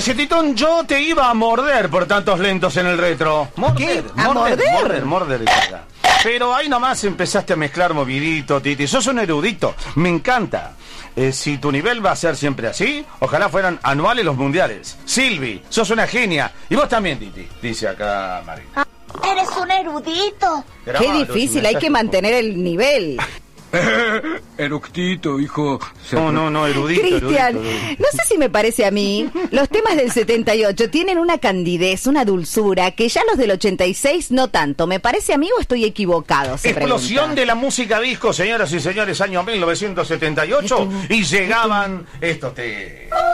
ese titón, yo te iba a morder por tantos lentos en el retro. ¿Qué? ¿A Morder. Pero ahí nomás empezaste a mezclar movidito, Titi. Sos un erudito, me encanta. Si tu nivel va a ser siempre así, ojalá fueran anuales los mundiales. Silvi, sos una genia. Y vos también, Titi, dice acá Marina. Eres un erudito. Qué difícil, hay que mantener el nivel. Eructito, hijo. No, erudito. Cristian, no sé si me parece a mí. Los temas del 78 tienen una candidez, una dulzura, que ya los del 86 no tanto. ¿Me parece a mí o estoy equivocado? Explosión de la música disco, señoras y señores, año 1978, y llegaban estos temas.